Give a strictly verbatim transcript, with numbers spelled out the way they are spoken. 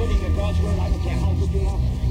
everything that God's word, I don't care how good you are.